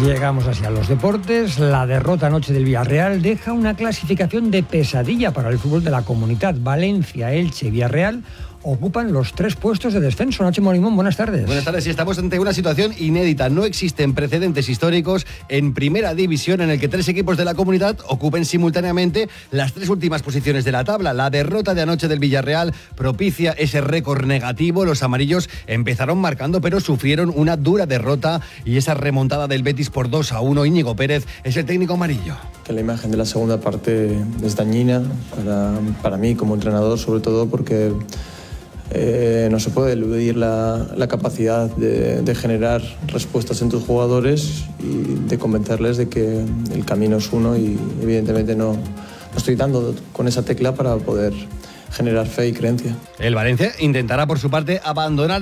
Llegamos así a los deportes. La derrota anoche del Villarreal deja una clasificación de pesadilla para el fútbol de la Comunidad. Valencia, Elche y Villarreal ocupan los 3 puestos de descenso. Nacho Morimón, buenas tardes. Buenas tardes. Y estamos ante una situación inédita. No existen precedentes históricos en primera división en el que 3 equipos de la Comunidad ocupen simultáneamente las 3 últimas posiciones de la tabla. La derrota de anoche del Villarreal propicia ese récord negativo. Los amarillos empezaron marcando, pero sufrieron una dura derrota, y esa remontada del Betis por 2-1. Íñigo Pérez es el técnico amarillo. Que la imagen de la segunda parte es dañina para mí como entrenador, sobre todo porque no se puede eludir la capacidad de generar respuestas en tus jugadores y de convencerles de que el camino es uno, y evidentemente no estoy dando con esa tecla para poder generar fe y creencia. El Valencia intentará por su parte abandonar